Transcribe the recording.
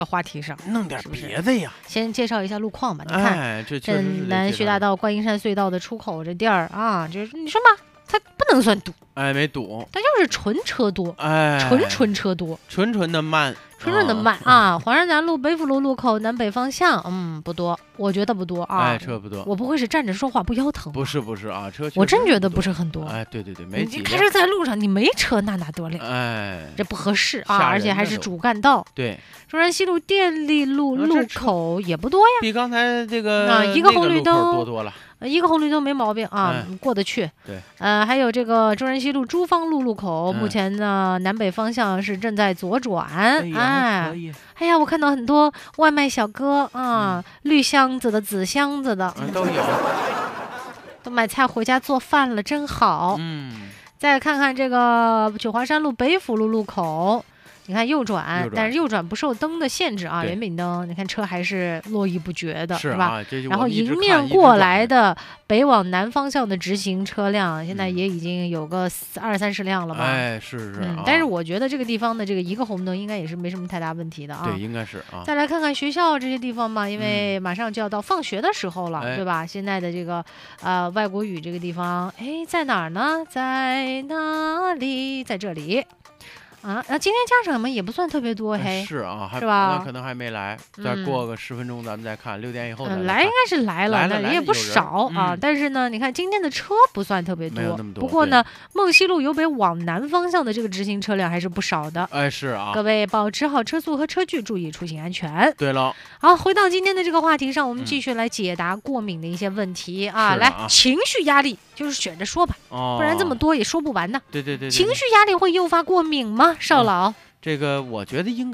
话题上， 弄点别的呀。 先介绍一下路况吧。你看，这南徐大道观音山隧道的出口这地儿啊，就是你说嘛，它不能算堵， 没堵， 它就是纯车多，纯车多， 纯的慢。 黄山南路北辅路路口南北方向，不多，我觉得不多啊。 车不多。 我不会是站着说话不腰疼？ 不是啊，车我真觉得不是很多。 对，没几辆。 你开车在路上，你没车那哪得了？这不合适啊，而且还是主干道。 对， 中山西路电力路路口也不多呀， 比刚才这个一个红绿灯多了。 一个红绿灯没毛病啊，过得去。 对， 还有这个中山西路珠芳路路口，目前呢南北方向是正在左转。哎呀，我看到很多外卖小哥啊，绿箱子的、紫箱子的， 都有， 都买菜回家做饭了，真好。再看看这个九华山路北辅路路口。你看右转，但是右转不受灯的限制啊，圆饼灯，你看车还是络绎不绝的，是吧？然后迎面过来的北往南方向的直行车辆，现在也已经有个20-30辆了吧？ 是。 但是我觉得这个地方的这个一个红灯应该也是没什么太大问题的啊。 对，应该是啊。 再来看看学校这些地方吧，因为马上就要到放学的时候了，对吧？现在的这个外国语这个地方，在哪儿呢？在哪里？在这里。今天家长们也不算特别多， 是啊， 是吧？ 那可能还没来，再过个10分钟咱们再看，6点以后来应该是来了，那人也不少啊。但是呢，你看今天的车不算特别多，不过呢，梦溪路由北往南方向的这个直行车辆还是不少的。 是啊， 各位保持好车速和车距，注意出行安全。 对了， 好，回到今天的这个话题上，我们继续来解答过敏的一些问题啊。来，情绪压力就是选着说吧，不然这么多也说不完呢。 对， 情绪压力会诱发过敏吗？邵老， 这个我觉得应该。